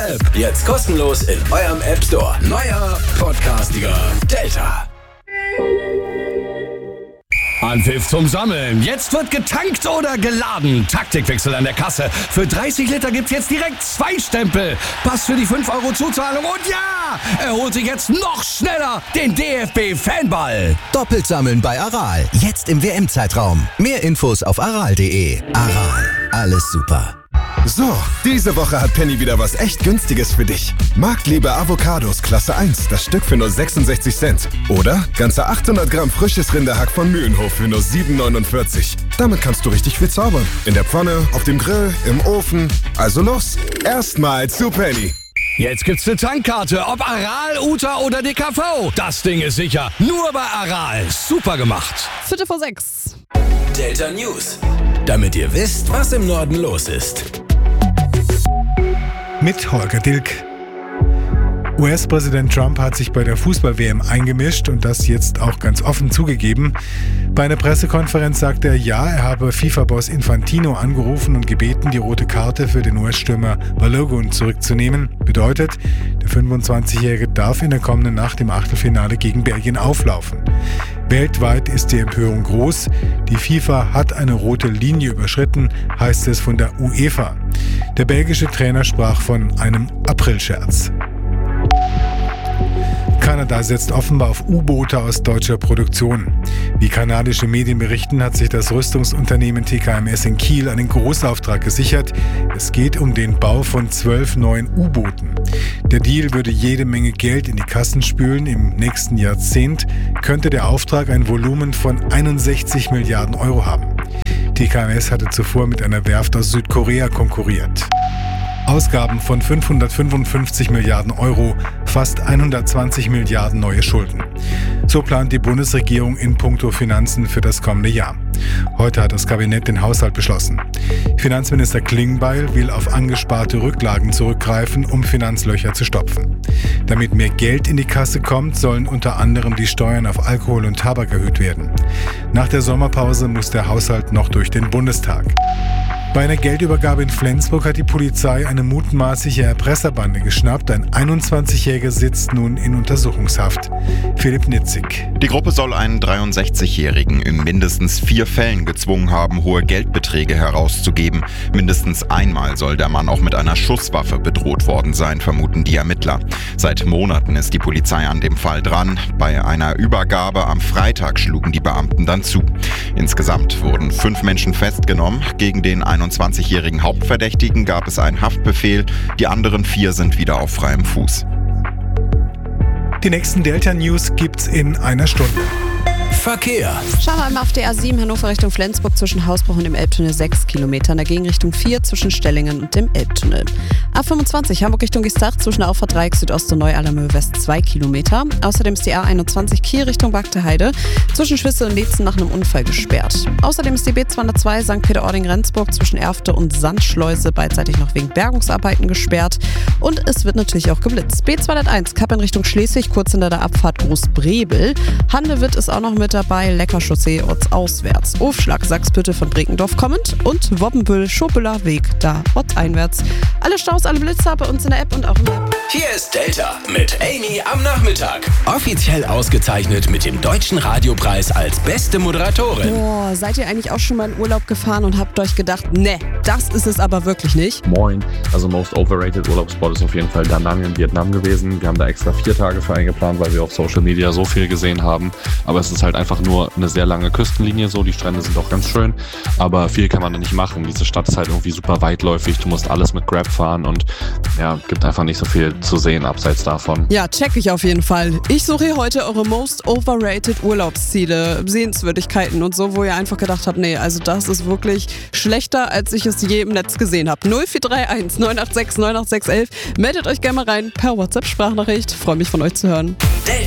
App. Jetzt kostenlos in eurem App Store. Neuer Podcastiger Delta. Anpfiff zum Sammeln. Jetzt wird getankt oder geladen. Taktikwechsel an der Kasse. Für 30 Liter gibt's jetzt direkt 2 Stempel. Pass für die 5 € Zuzahlung. Und ja, er holt sich jetzt noch schneller den DFB-Fanball. Doppelt sammeln bei Aral. Jetzt im WM-Zeitraum. Mehr Infos auf aral.de. Aral. Alles super. So, diese Woche hat Penny wieder was echt Günstiges für dich. Marktliebe Avocados Klasse 1, das Stück für nur 66 Cent. Oder ganze 800 Gramm frisches Rinderhack von Mühlenhof für nur 7,49. Damit kannst du richtig viel zaubern. In der Pfanne, auf dem Grill, im Ofen. Also los, erstmal zu Penny. Jetzt gibt's eine Tankkarte, ob Aral, Uta oder DKV. Das Ding ist sicher, nur bei Aral. Super gemacht. 5:45. Delta News, damit ihr wisst, was im Norden los ist. Mit Holger Dilk. US-Präsident Trump hat sich bei der Fußball-WM eingemischt und das jetzt auch ganz offen zugegeben. Bei einer Pressekonferenz sagte er, ja, er habe FIFA-Boss Infantino angerufen und gebeten, die rote Karte für den US-Stürmer Balogun zurückzunehmen. Bedeutet, der 25-Jährige darf in der kommenden Nacht im Achtelfinale gegen Belgien auflaufen. Weltweit ist die Empörung groß. Die FIFA hat eine rote Linie überschritten, heißt es von der UEFA. Der belgische Trainer sprach von einem Aprilscherz. Kanada setzt offenbar auf U-Boote aus deutscher Produktion. Wie kanadische Medien berichten, hat sich das Rüstungsunternehmen TKMS in Kiel einen Großauftrag gesichert. Es geht um den Bau von 12 neuen U-Booten. Der Deal würde jede Menge Geld in die Kassen spülen. Im nächsten Jahrzehnt könnte der Auftrag ein Volumen von 61 Milliarden Euro haben. TKMS hatte zuvor mit einer Werft aus Südkorea konkurriert. Ausgaben von 555 Milliarden Euro, fast 120 Milliarden neue Schulden. So plant die Bundesregierung in puncto Finanzen für das kommende Jahr. Heute hat das Kabinett den Haushalt beschlossen. Finanzminister Klingbeil will auf angesparte Rücklagen zurückgreifen, um Finanzlöcher zu stopfen. Damit mehr Geld in die Kasse kommt, sollen unter anderem die Steuern auf Alkohol und Tabak erhöht werden. Nach der Sommerpause muss der Haushalt noch durch den Bundestag. Bei einer Geldübergabe in Flensburg hat die Polizei eine mutmaßliche Erpresserbande geschnappt. Ein 21-Jähriger sitzt nun in Untersuchungshaft. Philipp Nitzig. Die Gruppe soll einen 63-Jährigen in mindestens 4 Fällen gezwungen haben, hohe Geldbeträge herauszugeben. Mindestens einmal soll der Mann auch mit einer Schusswaffe bedroht worden sein, vermuten die Ermittler. Seit Monaten ist die Polizei an dem Fall dran. Bei einer Übergabe am Freitag schlugen die Beamten dann zu. Insgesamt wurden 5 Menschen festgenommen. Gegen den 21-jährigen Hauptverdächtigen gab es einen Haftbefehl. Die anderen 4 sind wieder auf freiem Fuß. Die nächsten Delta-News gibt's in einer Stunde. Verkehr. Schauen wir einmal auf der A7 Hannover Richtung Flensburg zwischen Hausbruch und dem Elbtunnel 6 Kilometer. In der Gegenrichtung 4 zwischen Stellingen und dem Elbtunnel. A25 Hamburg Richtung Gistach zwischen der Auffahrt Dreieck Südost und Neu-Allermöhe West 2 Kilometer. Außerdem ist die A21 Kiel Richtung Bagdeheide zwischen Schwisse und Leetzen nach einem Unfall gesperrt. Außerdem ist die B202 St. Peter-Ording-Rendsburg zwischen Erfte und Sandschleuse beidseitig noch wegen Bergungsarbeiten gesperrt. Und es wird natürlich auch geblitzt. B201 Kapp in Richtung Schleswig kurz hinter der Abfahrt Großbrebel. Handewitt ist auch noch mit dabei, Leckerchaussee ortsauswärts. Aufschlag Sachspütte von Brekendorf kommend und Woppenbüll Schopeler Weg da orteinwärts. Alle Staus, alle Blitzer bei uns in der App und auch im App. Hier ist Delta mit Amy am Nachmittag. Offiziell ausgezeichnet mit dem Deutschen Radiopreis als beste Moderatorin. Boah, seid ihr eigentlich auch schon mal in Urlaub gefahren und habt euch gedacht, ne, das ist es aber wirklich nicht? Moin, also most overrated Urlaubsspot ist auf jeden Fall Da Nang in Vietnam gewesen. Wir haben da extra 4 Tage für eingeplant, weil wir auf Social Media so viel gesehen haben. Aber es ist halt einfach nur eine sehr lange Küstenlinie so. Die Strände sind auch ganz schön, aber viel kann man da nicht machen. Diese Stadt ist halt irgendwie super weitläufig. Du musst alles mit Grab fahren und ja, gibt einfach nicht so viel zu sehen abseits davon. Ja, check ich auf jeden Fall. Ich suche hier heute eure most overrated Urlaubsziele, Sehenswürdigkeiten und so, wo ihr einfach gedacht habt, nee, also das ist wirklich schlechter, als ich es je im Netz gesehen habe. 0431 986 98611. Meldet euch gerne mal rein per WhatsApp-Sprachnachricht. Freue mich von euch zu hören. Delta.